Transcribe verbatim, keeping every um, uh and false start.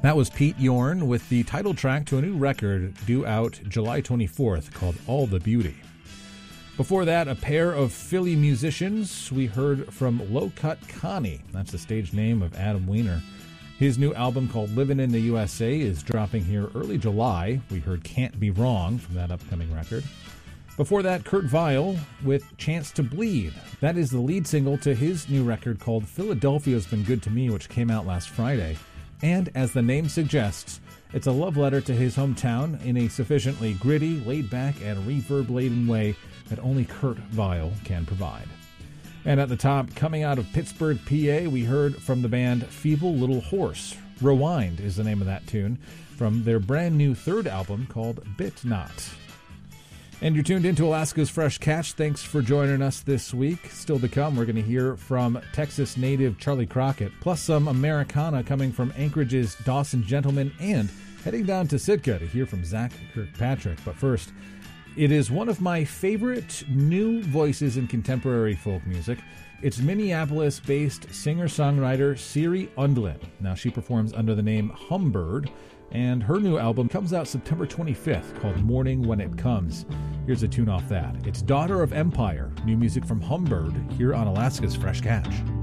That was Pete Yorn with the title track to a new record due out July twenty-fourth called All the Beauty. Before that, a pair of Philly musicians. We heard from Low Cut Connie. That's the stage name of Adam Weiner. His new album called Livin' in the U S A is dropping here early July. We heard Can't Be Wrong from that upcoming record. Before that, Kurt Vile with Chance to Bleed. That is the lead single to his new record called Philadelphia's Been Good to Me, which came out last Friday. And as the name suggests, it's a love letter to his hometown in a sufficiently gritty, laid-back, and reverb-laden way that only Kurt Vile can provide. And at the top, coming out of Pittsburgh, P A, we heard from the band Feeble Little Horse. Rewind is the name of that tune from their brand new third album called Bit Not. And you're tuned into Alaska's Fresh Catch. Thanks for joining us this week. Still to come, we're going to hear from Texas native Charlie Crockett, plus some Americana coming from Anchorage's Dawson Gentleman, and heading down to Sitka to hear from Zach Kirkpatrick. But first, it is one of my favorite new voices in contemporary folk music. It's Minneapolis-based singer-songwriter Siri Undlin. Now, she performs under the name Humbird, and her new album comes out September twenty-fifth called Morning When It Comes. Here's a tune off that. It's Daughter of Empire, new music from Humbird, here on Alaska's Fresh Catch.